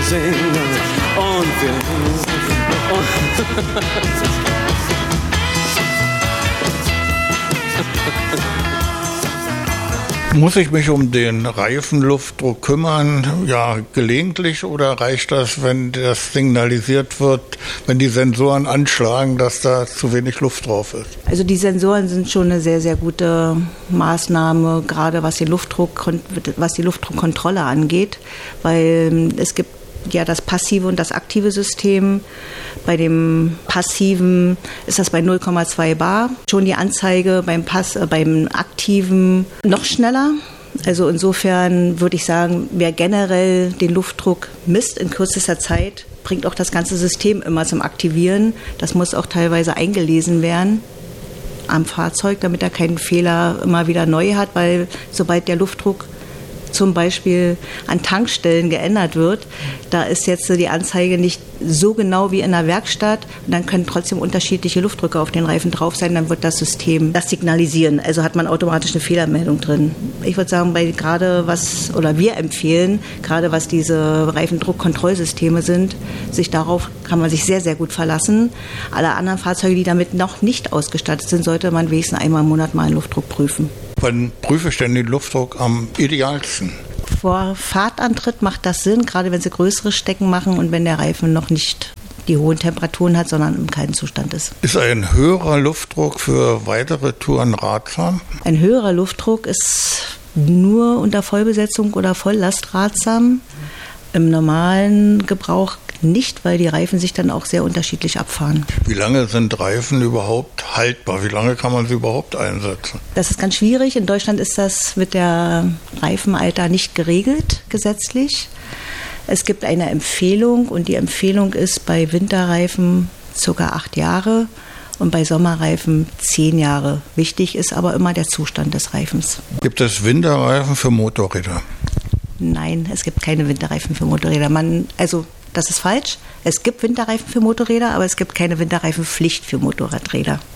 singen und wir Muss ich mich um den Reifenluftdruck kümmern? Ja, gelegentlich, oder reicht das, wenn das signalisiert wird, wenn die Sensoren anschlagen, dass da zu wenig Luft drauf ist? Also die Sensoren sind schon eine sehr, sehr gute Maßnahme, gerade was die Luftdruckkontrolle angeht, weil es gibt ja das passive und das aktive System. Bei dem passiven ist das bei 0,2 bar. Schon die Anzeige beim aktiven noch schneller. Also insofern würde ich sagen, wer generell den Luftdruck misst in kürzester Zeit, bringt auch das ganze System immer zum Aktivieren. Das muss auch teilweise eingelesen werden am Fahrzeug, damit er keinen Fehler immer wieder neu hat, weil sobald der Luftdruck zum Beispiel an Tankstellen geändert wird, da ist jetzt die Anzeige nicht so genau wie in der Werkstatt. Und dann können trotzdem unterschiedliche Luftdrücke auf den Reifen drauf sein. Dann wird das System das signalisieren. Also hat man automatisch eine Fehlermeldung drin. Ich würde sagen, wir empfehlen, gerade was diese Reifendruckkontrollsysteme sind, darauf kann man sich sehr, sehr gut verlassen. Alle anderen Fahrzeuge, die damit noch nicht ausgestattet sind, sollte man wenigstens einmal im Monat mal einen Luftdruck prüfen. Wann prüfe ich denn den Luftdruck am idealsten? Vor Fahrtantritt macht das Sinn, gerade wenn Sie größere Strecken machen und wenn der Reifen noch nicht die hohen Temperaturen hat, sondern im kalten Zustand ist. Ist ein höherer Luftdruck für weitere Touren ratsam? Ein höherer Luftdruck ist nur unter Vollbesetzung oder Volllast ratsam. Im normalen Gebrauch nicht, weil die Reifen sich dann auch sehr unterschiedlich abfahren. Wie lange sind Reifen überhaupt haltbar? Wie lange kann man sie überhaupt einsetzen? Das ist ganz schwierig. In Deutschland ist das mit der Reifenalter nicht geregelt, gesetzlich. Es gibt eine Empfehlung und die Empfehlung ist bei Winterreifen ca. 8 Jahre und bei Sommerreifen 10 Jahre. Wichtig ist aber immer der Zustand des Reifens. Gibt es Winterreifen für Motorräder? Nein, es gibt keine Winterreifen für Motorräder. Das ist falsch. Es gibt Winterreifen für Motorräder, aber es gibt keine Winterreifenpflicht für Motorradräder.